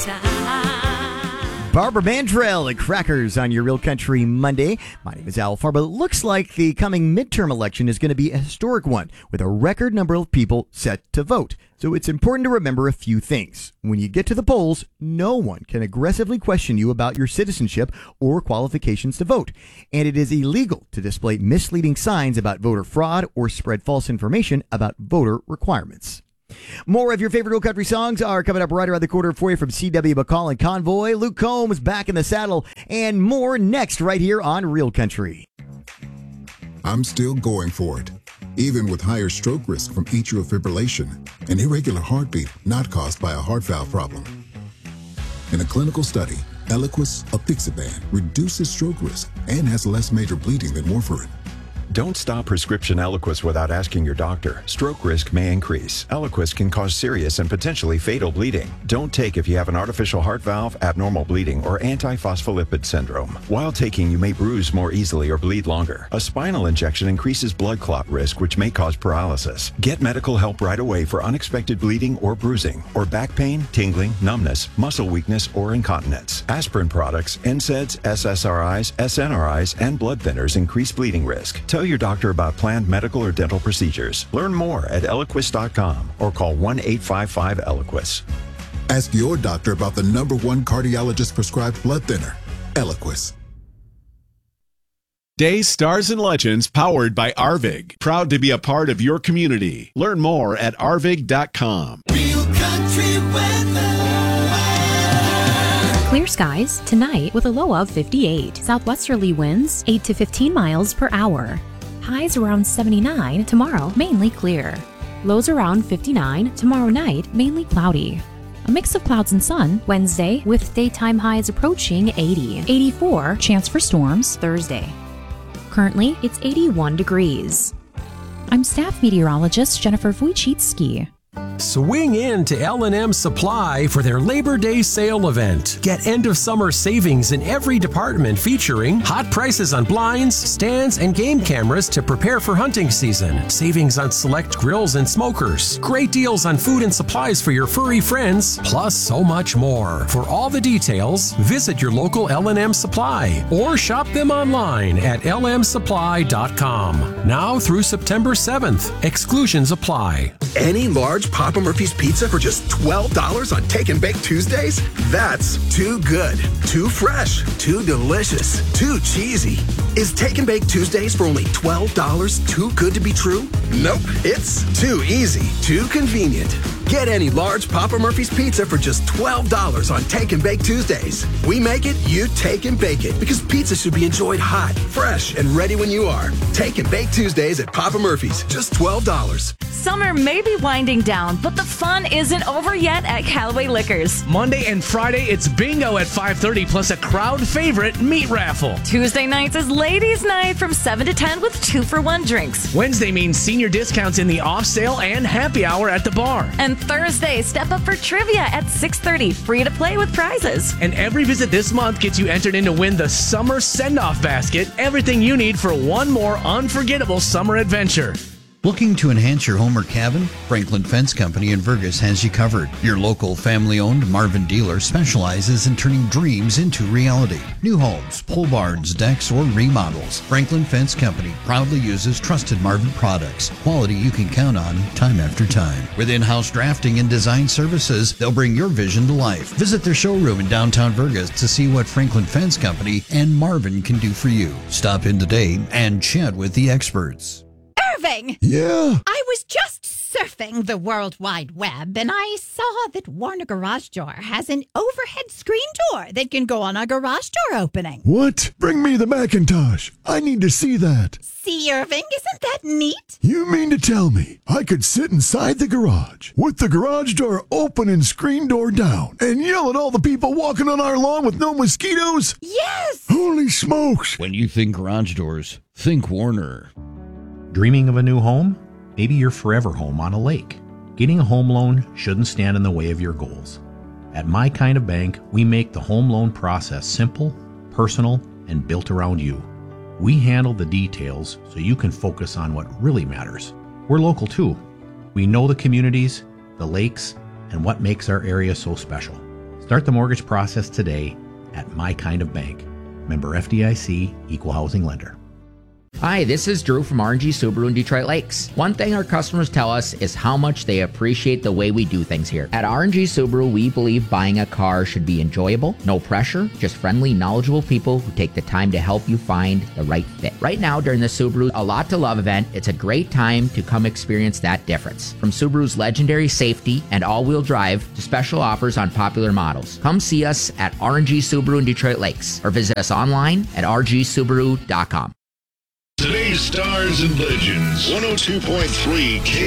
Barbara Mandrell and Crackers on your Real Country Monday. My name is Al Farber. It looks like the coming midterm election is going to be a historic one with a record number of people set to vote. So it's important to remember a few things. When you get to the polls, no one can aggressively question you about your citizenship or qualifications to vote. And it is illegal to display misleading signs about voter fraud or spread false information about voter requirements. More of your favorite Real Country songs are coming up right around the corner for you from C.W. McCall and Convoy. Luke Combs back in the saddle and more next right here on Real Country. I'm still going for it, even with higher stroke risk from atrial fibrillation, an irregular heartbeat not caused by a heart valve problem. In a clinical study, Eliquis apixaban reduces stroke risk and has less major bleeding than warfarin. Don't stop prescription Eliquis without asking your doctor. Stroke risk may increase. Eliquis can cause serious and potentially fatal bleeding. Don't take if you have an artificial heart valve, abnormal bleeding, or antiphospholipid syndrome. While taking, you may bruise more easily or bleed longer. A spinal injection increases blood clot risk, which may cause paralysis. Get medical help right away for unexpected bleeding or bruising, or back pain, tingling, numbness, muscle weakness, or incontinence. Aspirin products, NSAIDs, SSRIs, SNRIs, and blood thinners increase bleeding risk. Tell your doctor about planned medical or dental procedures. Learn more at Eliquis.com or call 1-855-ELIQUIS. Ask your doctor about the #1 cardiologist prescribed blood thinner, Eliquis. Days, Stars, and Legends powered by Arvig. Proud to be a part of your community. Learn more at arvig.com. Real Country weather. Clear skies tonight with a low of 58. Southwesterly winds 8 to 15 miles per hour. Highs around 79 tomorrow, mainly clear. Lows around 59 tomorrow night, mainly cloudy. A mix of clouds and sun Wednesday with daytime highs approaching 80. 84 chance for storms Thursday. Currently, it's 81 degrees. I'm staff meteorologist Jennifer Wojcicki. Swing in to L&M Supply for their Labor Day sale event. Get end-of-summer savings in every department featuring hot prices on blinds, stands, and game cameras to prepare for hunting season. Savings on select grills and smokers. Great deals on food and supplies for your furry friends, plus so much more. For all the details, visit your local L&M Supply or shop them online at lmsupply.com. Now through September 7th. Exclusions apply. Any large Papa Murphy's pizza for just $12 on Take and Bake Tuesdays? That's too good, too fresh, too delicious, too cheesy. Is Take and Bake Tuesdays for only $12 too good to be true? Nope, it's too easy, too convenient. Get any large Papa Murphy's pizza for just $12 on Take and Bake Tuesdays. We make it, you take and bake it, because pizza should be enjoyed hot, fresh, and ready when you are. Take and Bake Tuesdays at Papa Murphy's, just $12. Summer may be winding down, but the fun isn't over yet at Callaway Liquors. Monday and Friday, it's bingo at 5:30, plus a crowd favorite meat raffle. Tuesday nights is ladies' night from 7 to 10 with 2-for-1 drinks. Wednesday means senior discounts in the off sale and happy hour at the bar. And Thursday, step up for trivia at 6:30, free to play with prizes. And every visit this month gets you entered in to win the Summer Send-Off Basket, everything you need for one more unforgettable summer adventure. Looking to enhance your home or cabin? Franklin Fence Company in Vergas has you covered. Your local family-owned Marvin dealer specializes in turning dreams into reality. New homes, pole barns, decks, or remodels. Franklin Fence Company proudly uses trusted Marvin products. Quality you can count on time after time. With in-house drafting and design services, they'll bring your vision to life. Visit their showroom in downtown Vergas to see what Franklin Fence Company and Marvin can do for you. Stop in today and chat with the experts. Irving! Yeah? I was just surfing the World Wide Web and I saw that Warner Garage Door has an overhead screen door that can go on a garage door opening. What? Bring me the Macintosh. I need to see that. See, Irving, isn't that neat? You mean to tell me I could sit inside the garage with the garage door open and screen door down and yell at all the people walking on our lawn with no mosquitoes? Yes! Holy smokes! When you think garage doors, think Warner. Dreaming of a new home? Maybe your forever home on a lake. Getting a home loan shouldn't stand in the way of your goals. At My Kind of Bank, we make the home loan process simple, personal, and built around you. We handle the details so you can focus on what really matters. We're local too. We know the communities, the lakes, and what makes our area so special. Start the mortgage process today at My Kind of Bank. Member FDIC, Equal Housing Lender. Hi, this is Drew from RNG Subaru in Detroit Lakes. One thing our customers tell us is how much they appreciate the way we do things here. At RNG Subaru, we believe buying a car should be enjoyable, no pressure, just friendly, knowledgeable people who take the time to help you find the right fit. Right now, during the Subaru A Lot to Love event, it's a great time to come experience that difference. From Subaru's legendary safety and all-wheel drive to special offers on popular models. Come see us at RNG Subaru in Detroit Lakes or visit us online at rgsubaru.com. Today's Stars and Legends, 102.3 K.